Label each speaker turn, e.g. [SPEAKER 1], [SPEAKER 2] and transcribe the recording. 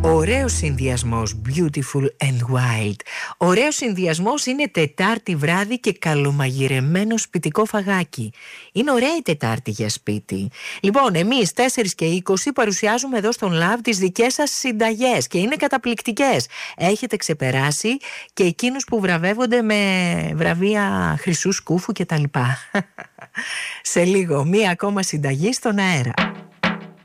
[SPEAKER 1] Ωραίος συνδυασμός, beautiful and wild. Ωραίος συνδυασμός είναι Τετάρτη βράδυ και καλομαγειρεμένο σπιτικό φαγάκι. Είναι ωραία η Τετάρτη για σπίτι. Λοιπόν, εμείς 4:20 παρουσιάζουμε εδώ στον Love τις δικές σας συνταγές και είναι καταπληκτικές. Έχετε ξεπεράσει και εκείνους που βραβεύονται με βραβεία χρυσού σκούφου κτλ. Σε λίγο, μία ακόμα συνταγή στον αέρα.